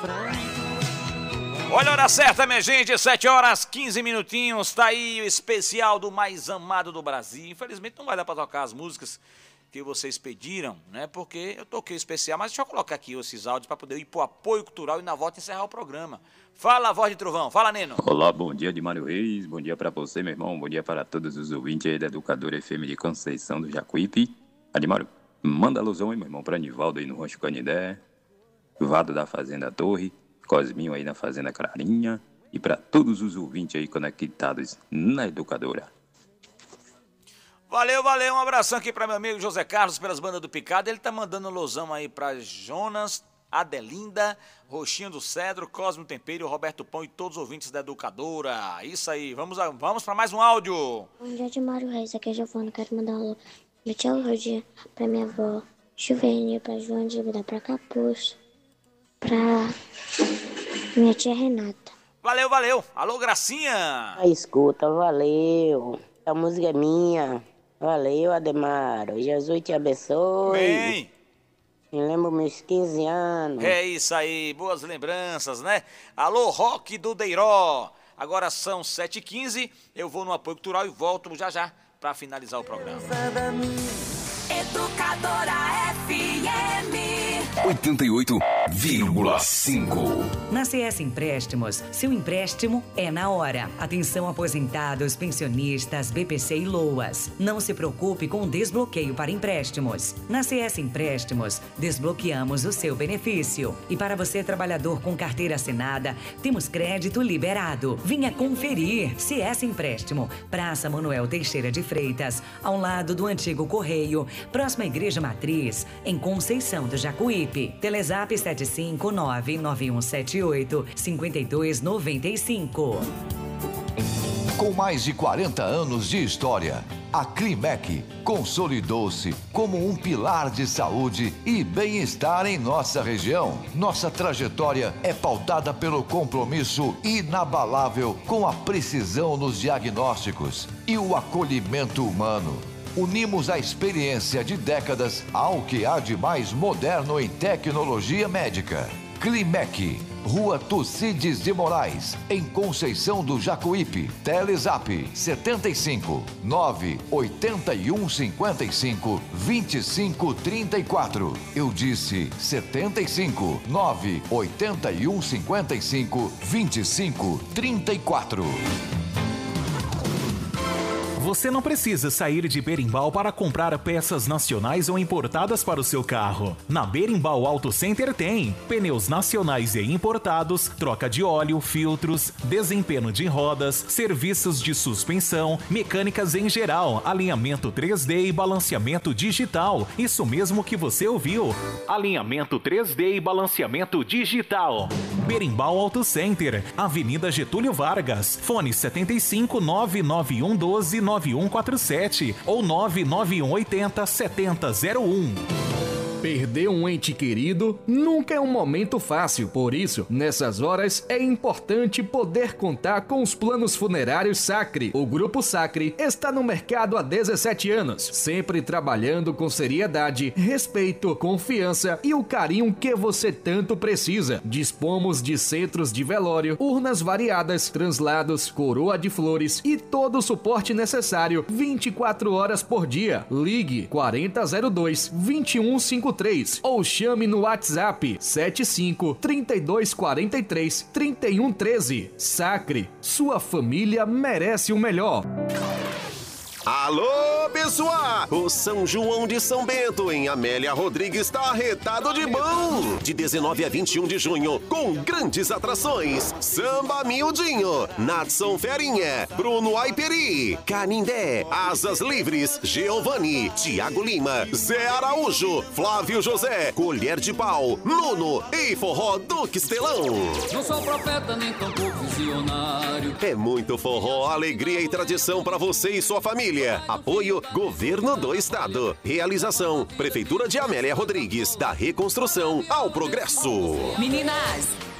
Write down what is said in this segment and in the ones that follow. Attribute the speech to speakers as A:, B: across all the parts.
A: Olha a hora certa, minha gente, 7 horas 15 minutinhos, tá aí o especial do mais amado do Brasil. Infelizmente não vai dar pra tocar as músicas que vocês pediram, né? Porque eu toquei o especial, mas deixa eu colocar aqui esses áudios pra poder ir pro apoio cultural e na volta encerrar o programa. Fala, voz de trovão, fala, Neno.
B: Olá, bom dia de Mário Reis, bom dia pra você, meu irmão, bom dia para todos os ouvintes aí da Educadora FM de Conceição do Jacuípe. Adimário, manda alusão aí, meu irmão, pra Nivaldo aí no Rancho Canidé, Vado da Fazenda Torre, Cosminho aí na Fazenda Clarinha e para todos os ouvintes aí conectados na Educadora.
A: Valeu, valeu, um abração aqui para meu amigo José Carlos pelas bandas do Picado. Ele tá mandando alusão aí para Jonas, Adelinda, Roxinho do Cedro, Cosmo Tempero, Roberto Pão e todos os ouvintes da Educadora. Isso aí, vamos para mais um áudio.
C: Bom dia de Mário Reis, aqui é Giovana, quero mandar um alô pro tio Rodia, pra minha avó Juvenil, pra João de Vida, pra Capuz, pra minha tia Renata.
A: Valeu, valeu. Alô, Gracinha.
D: Escuta, valeu. A música é minha. Valeu, Ademaro. Jesus te abençoe.
A: Bem.
D: Me lembro meus 15 anos.
A: É isso aí, boas lembranças, né? Alô, Rock do Deiró. Agora são 7h15, eu vou no apoio cultural e volto já para finalizar o programa.
E: Educadora FM
F: 88,5.
G: Na CS Empréstimos, seu empréstimo é na hora. Atenção aposentados, pensionistas, BPC e LOAS. Não se preocupe com o desbloqueio para empréstimos. Na CS Empréstimos, desbloqueamos o seu benefício. E para você, trabalhador com carteira assinada, temos crédito liberado. Venha conferir. CS Empréstimo, Praça Manuel Teixeira de Freitas, ao lado do antigo Correio, próxima à Igreja Matriz, em Conceição do Jacuípe. Telezap 75991785295.
F: Com mais de 40 anos de história, a Climec consolidou-se como um pilar de saúde e bem-estar em nossa região. Nossa trajetória é pautada pelo compromisso inabalável com a precisão nos diagnósticos e o acolhimento humano. Unimos a experiência de décadas ao que há de mais moderno em tecnologia médica. Climec, Rua Tucídides de Moraes, em Conceição do Jacuípe. Telezap 75 981 55 25 34. Eu disse 75 981 55 25 34.
H: Você não precisa sair de Berimbau para comprar peças nacionais ou importadas para o seu carro. Na Berimbau Auto Center tem pneus nacionais e importados, troca de óleo, filtros, desempenho de rodas, serviços de suspensão, mecânicas em geral, alinhamento 3D e balanceamento digital. Isso mesmo que você ouviu. Alinhamento 3D e balanceamento digital. Berimbau Auto Center, Avenida Getúlio Vargas, fone 75 99112 9147 ou 99180 7001.
I: Perder um ente querido nunca é um momento fácil, por isso, nessas horas é importante poder contar com os planos funerários Sacre. O Grupo Sacre está no mercado há 17 anos, sempre trabalhando com seriedade, respeito, confiança e o carinho que você tanto precisa. Dispomos de centros de velório, urnas variadas, translados, coroa de flores e todo o suporte necessário 24 horas por dia. Ligue 4002-2153 ou chame no WhatsApp 75 3243 3113. Sacre, sua família merece o melhor.
J: Alô, pessoal! O São João de São Bento, em Amélia Rodrigues, está arretado de bom! De 19 a 21 de junho, com grandes atrações. Samba Miudinho, Natson Ferinha, Bruno Aiperi, Canindé, Asas Livres, Giovanni, Tiago Lima, Zé Araújo, Flávio José, Colher de Pau, Nuno e Forró do Quistelão.
K: Não sou profeta nem tampouco visionário.
J: É muito forró, alegria e tradição para você e sua família. Apoio Governo do Estado. Realização Prefeitura de Amélia Rodrigues. Da reconstrução ao progresso.
E: Meninas,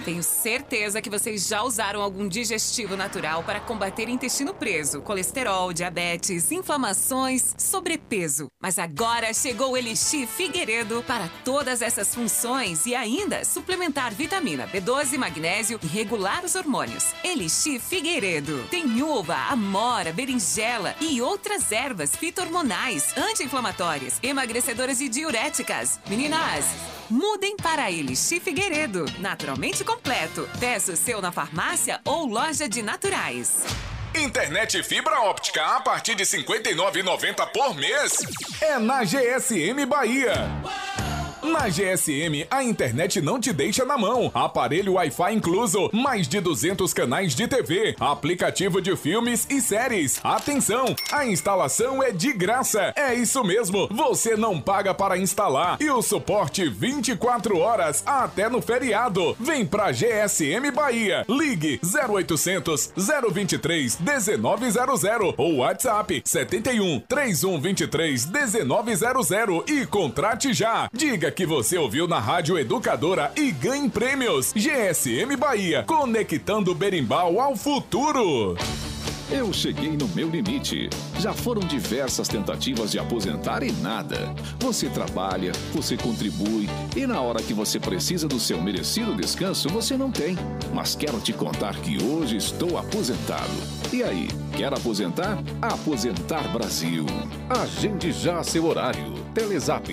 L: Tenho certeza que vocês já usaram algum digestivo natural para combater intestino preso, colesterol, diabetes, inflamações, sobrepeso. Mas agora chegou o Elixir Figueiredo para todas essas funções e ainda suplementar vitamina B12, magnésio e regular os hormônios. Elixir Figueiredo. Tem uva, amora, berinjela e outras ervas fito-hormonais, anti-inflamatórias, emagrecedoras e diuréticas. Meninas, mudem para Elixir Figueiredo. Naturalmente completo. Peça o seu na farmácia ou loja de naturais.
M: Internet fibra óptica a partir de R$ 59,90 por mês. É na GSM Bahia. Na GSM, a internet não te deixa na mão. Aparelho Wi-Fi incluso, mais de 200 canais de TV, aplicativo de filmes e séries. Atenção, a instalação é de graça. É isso mesmo, você não paga para instalar. E o suporte 24 horas até no feriado. Vem pra GSM Bahia. Ligue 0800 023 1900 ou WhatsApp 71 3123 1900 e contrate já. Diga que você ouviu na Rádio Educadora e ganhe prêmios. GSM Bahia, conectando o berimbau ao futuro.
N: Eu cheguei no meu limite. Já foram diversas tentativas de aposentar e nada. Você trabalha, você contribui e na hora que você precisa do seu merecido descanso, você não tem. Mas quero te contar que hoje estou aposentado. E aí, quer aposentar? Aposentar Brasil.
O: Agende já seu horário. Telezap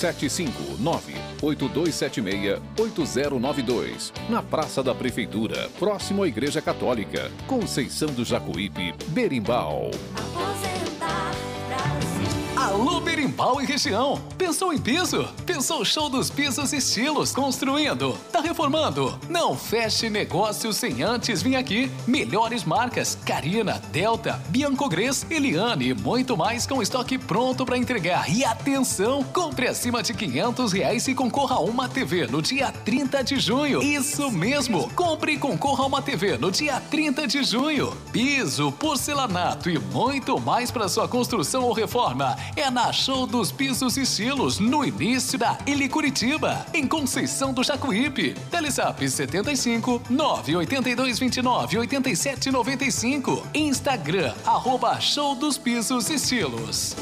O: 759-8276-8092. Na Praça da Prefeitura, próximo à Igreja Católica. Conceição do Jacuípe, Berimbau.
P: Alô, Berimbau e região. Pensou em piso? Pensou show dos pisos estilos construindo? Tá reformando? Não feche negócio sem antes vir aqui. Melhores marcas: Carina, Delta, Biancogres, Eliane e muito mais com estoque pronto para entregar. E atenção, compre acima de R$500 e concorra a uma TV no dia 30 de junho. Isso mesmo, compre e concorra a uma TV no dia 30 de junho. Piso, porcelanato e muito mais para sua construção ou reforma. É na Show dos Pisos e Estilos, no início da Ilha Curitiba, em Conceição do Jacuípe. Telezap 75 982 29 87 95. Instagram, @Show dos Pisos e Estilos.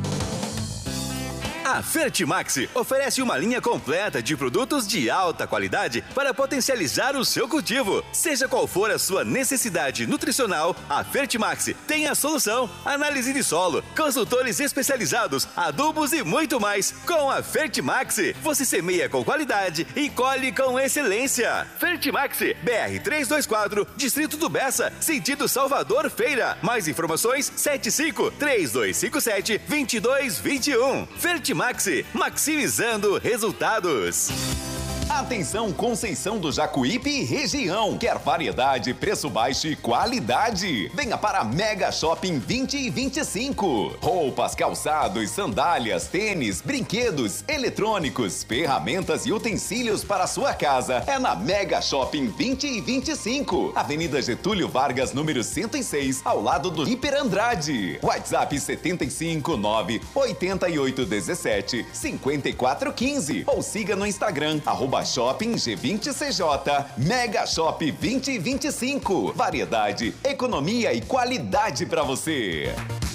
Q: A Fertimax oferece uma linha completa de produtos de alta qualidade para potencializar o seu cultivo. Seja qual for a sua necessidade nutricional, a Fertimax tem a solução. Análise de solo, consultores especializados, adubos e muito mais. Com a Fertimax, você semeia com qualidade e colhe com excelência. Fertimax, BR 324, Distrito do Bessa, sentido Salvador Feira. Mais informações, 75-3257-2221. Fertimax, maximizando resultados.
R: Atenção, Conceição do Jacuípe e região. Quer variedade, preço baixo e qualidade? Venha para a Mega Shopping 20 e 25. Roupas, calçados, sandálias, tênis, brinquedos, eletrônicos, ferramentas e utensílios para a sua casa. É na Mega Shopping 20 e 25. Avenida Getúlio Vargas, número 106, ao lado do Hiper Andrade. WhatsApp 75 9 8817 5415 ou siga no Instagram @Shopping G20CJ. Mega Shop 2025. Variedade, economia e qualidade para você.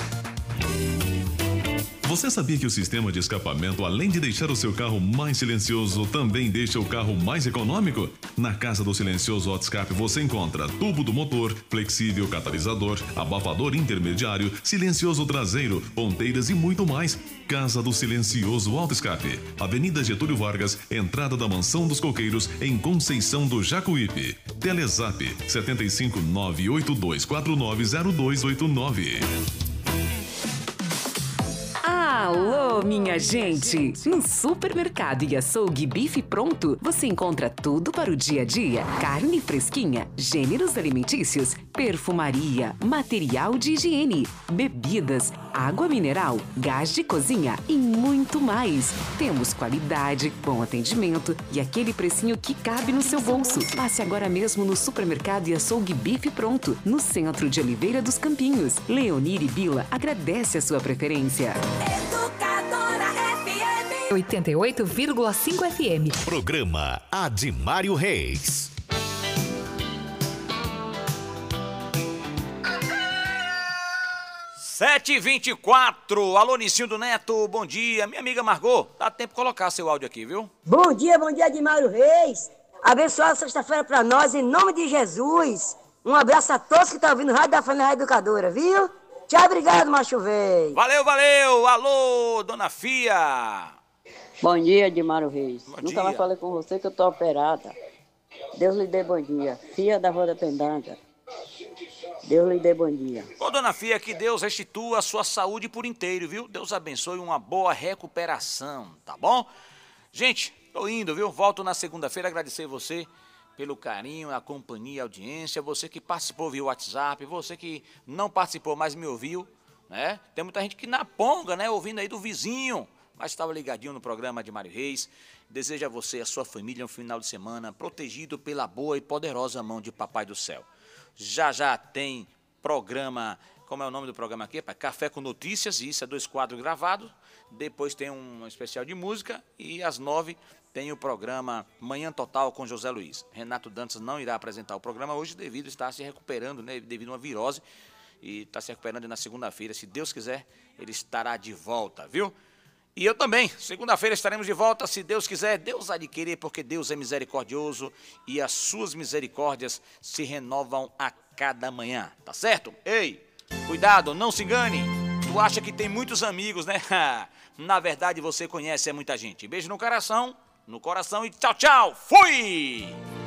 S: Você sabia que o sistema de escapamento, além de deixar o seu carro mais silencioso, também deixa o carro mais econômico? Na Casa do Silencioso Auto Escape você encontra tubo do motor, flexível catalisador, abafador intermediário, silencioso traseiro, ponteiras e muito mais. Casa do Silencioso Auto Escape, Avenida Getúlio Vargas, entrada da Mansão dos Coqueiros, em Conceição do Jacuípe. Telezap 75 982490289.
G: Alô, minha gente! No Supermercado e Açougue Bife Pronto, você encontra tudo para o dia a dia. Carne fresquinha, gêneros alimentícios, perfumaria, material de higiene, bebidas, água mineral, gás de cozinha e muito mais. Temos qualidade, bom atendimento e aquele precinho que cabe no seu bolso. Passe agora mesmo no Supermercado e Açougue Bife Pronto, no centro de Oliveira dos Campinhos. Leonir e Bila agradece a sua preferência.
E: Educadora FM
T: 88,5 FM.
U: Programa Adimário Reis.
A: 7h24, alô Nicinho do Neto, bom dia. Minha amiga Margot, dá tempo de colocar seu áudio aqui, viu?
T: Bom dia, Admário Reis. Abençoada sexta-feira pra nós, em nome de Jesus. Um abraço a todos que estão ouvindo o Rádio da Família Educadora, viu? Tchau, obrigado, macho velho.
A: Valeu, alô, dona Fia.
U: Bom dia, Admário Reis.
A: Bom
U: Nunca
A: dia.
U: mais falei com você que eu tô operada. Deus lhe dê bom dia. Fia da Rua da Pendanga. Deus lhe dê bom dia.
A: Ô, dona Fia, que Deus restitua a sua saúde por inteiro, viu? Deus abençoe uma boa recuperação, tá bom? Gente, tô indo, viu? Volto na segunda-feira, agradecer você pelo carinho, a companhia, a audiência, você que participou via WhatsApp, você que não participou, mas me ouviu, né? Tem muita gente que na ponga, né? Ouvindo aí do vizinho, mas estava ligadinho no programa de Mário Reis. Desejo a você e a sua família um final de semana protegido pela boa e poderosa mão de Papai do Céu. Já tem programa, como é o nome do programa aqui? Café com Notícias, isso é 2 quadros gravados. Depois tem um especial de música e às 9 tem o programa Manhã Total com José Luiz. Renato Dantas não irá apresentar o programa hoje devido a estar se recuperando, né, devido a uma virose. E está se recuperando na segunda-feira. Se Deus quiser, ele estará de volta, viu? E eu também, segunda-feira estaremos de volta, se Deus quiser. Deus há de querer, porque Deus é misericordioso e as suas misericórdias se renovam a cada manhã, tá certo? Ei, cuidado, não se engane. Tu acha que tem muitos amigos, né? Na verdade, você conhece muita gente. Beijo no coração e tchau, tchau. Fui!